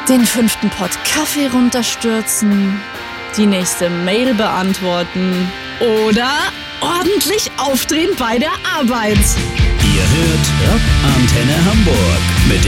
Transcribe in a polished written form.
Den 5. Pott Kaffee runterstürzen, die nächste Mail beantworten oder ordentlich aufdrehen bei der Arbeit. Ihr hört Rock Antenne Hamburg mit